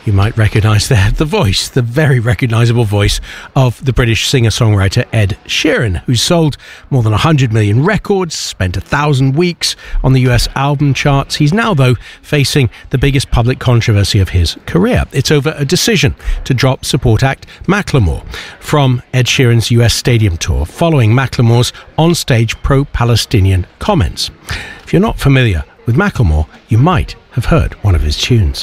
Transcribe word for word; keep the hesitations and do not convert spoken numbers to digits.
You might recognise there the voice, the very recognisable voice of the British singer-songwriter Ed Sheeran, who sold more than one hundred million records, spent a thousand weeks on the U S album charts. He's now, though, facing the biggest public controversy of his career. It's over a decision to drop support act Macklemore from Ed Sheeran's U S stadium tour, following Macklemore's on-stage pro-Palestinian comments. If you're not familiar with Macklemore, you might have heard one of his tunes.